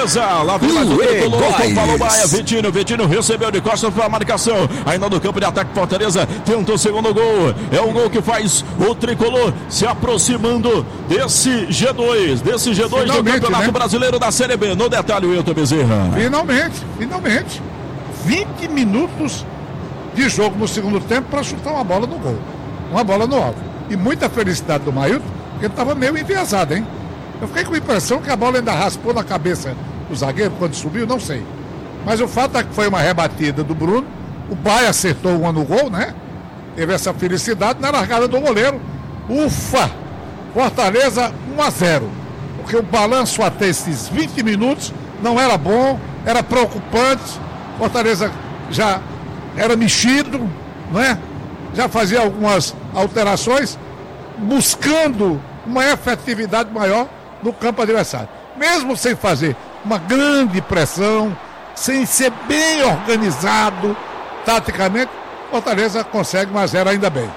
Fortaleza. Lá vem mais o tricolor com Paulo Baia. Vitinho recebeu de costas para a marcação. Ainda no campo de ataque, Fortaleza tenta o segundo gol. É o gol que faz o tricolor se aproximando desse G2 do Campeonato Brasileiro da Série B. No detalhe, o Wilton Bezerra. Finalmente. 20 minutos de jogo no segundo tempo para chutar uma bola no gol. Uma bola no alvo. E muita felicidade do Mailton, porque ele estava meio enviesado, hein? Eu fiquei com a impressão que a bola ainda raspou na cabeça do zagueiro quando subiu, não sei. Mas o fato é que foi uma rebatida do Bruno. O Baia acertou uma no gol, né? Teve essa felicidade na largada do goleiro. Ufa! Fortaleza 1-0. Porque o balanço até esses 20 minutos não era bom, era preocupante. Fortaleza já era mexido, não é? Já fazia algumas alterações, buscando uma efetividade maior no campo adversário. Mesmo sem fazer uma grande pressão, sem ser bem organizado taticamente, Fortaleza consegue 1-0 ainda bem.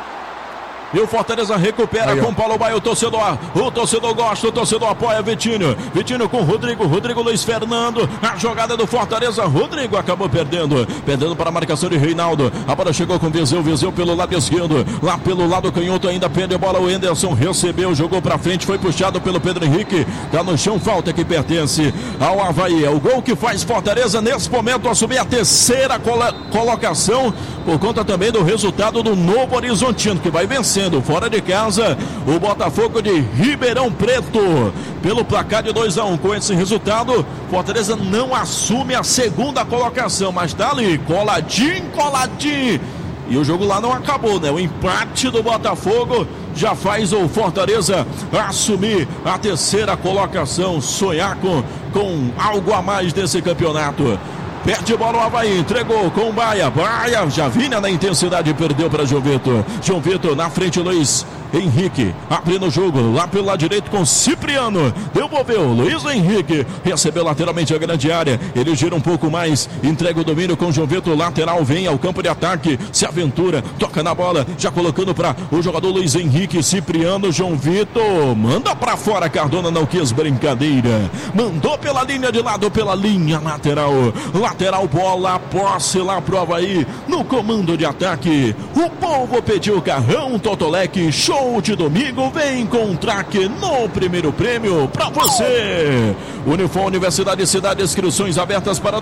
E o Fortaleza recupera com Paulo Baia, o torcedor gosta, o torcedor apoia Vitinho com Rodrigo Luiz Fernando, a jogada do Fortaleza, Rodrigo acabou perdendo para a marcação de Reinaldo, a bola chegou com Viseu pelo lado esquerdo, lá pelo lado canhoto ainda perde a bola, o Henderson recebeu, jogou pra frente, foi puxado pelo Pedro Henrique, tá no chão, falta que pertence ao Avaí, é o gol que faz Fortaleza nesse momento assumir a terceira colocação, por conta também do resultado do Novo Horizontino, que vai vencer fora de casa o Botafogo de Ribeirão Preto pelo placar de 2-1. Com esse resultado, Fortaleza não assume a segunda colocação, mas tá ali coladinho, e o jogo lá não acabou, né? O empate do Botafogo já faz o Fortaleza assumir a terceira colocação, sonhar com algo a mais desse campeonato. Perde bola o Avaí, entregou com o Baia já vinha na intensidade, perdeu para João Vitor na frente, Luiz Henrique, abrindo o jogo, lá pelo lado direito com Cipriano, devolveu, Luiz Henrique, recebeu lateralmente a grande área, ele gira um pouco mais, entrega o domínio com João Vitor, lateral, vem ao campo de ataque, se aventura, toca na bola, já colocando para o jogador Luiz Henrique, Cipriano, João Vitor, manda para fora, Cardona não quis brincadeira, mandou pela linha de lado, pela linha lateral, bola, posse lá pro Avaí, no comando de ataque, o povo pediu carrão, Totolec, show de domingo, vem com traque no primeiro prêmio pra você. Unifor Universidade Cidade, inscrições abertas para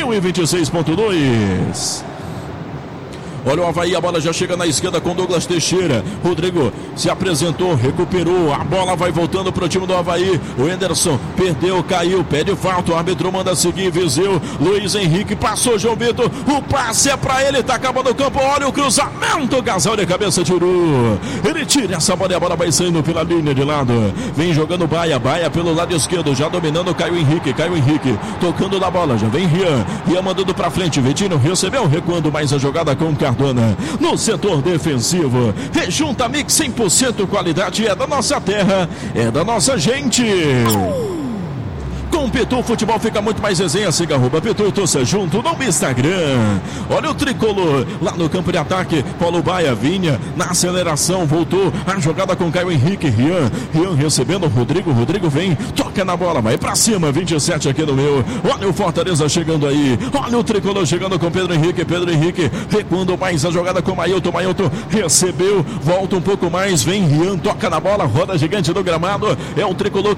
2026.2. Olha o Avaí, a bola já chega na esquerda com Douglas Teixeira. Rodrigo se apresentou, recuperou. A bola vai voltando para o time do Avaí. O Henderson perdeu, caiu, pede falta. O árbitro manda seguir, Viseu. Luiz Henrique passou, João Vitor. O passe é para ele, tá acabando o campo. Olha o cruzamento, Gasal de cabeça, tirou. Ele tira essa bola e a bola vai saindo pela linha de lado. Vem jogando Baia pelo lado esquerdo, já dominando Caio Henrique, tocando na bola, já vem Rian mandando para frente. Vitinho recebeu, recuando mais a jogada com o Cardona no setor defensivo. Rejunta Mix 100% qualidade, é da nossa terra, é da nossa gente. Com o Pitu, futebol fica muito mais resenha. Siga @Pitu e torça junto no Instagram. Olha o tricolor lá no campo de ataque. Paulo Baia vinha na aceleração, voltou a jogada com Caio Henrique. Rian recebendo Rodrigo vem, toca na bola, vai pra cima, 27 aqui no meu. Olha o Fortaleza chegando aí, olha o tricolor chegando com Pedro Henrique recuando mais a jogada com Mailton recebeu, volta um pouco mais, vem Rian, toca na bola, roda gigante do gramado, é o tricolor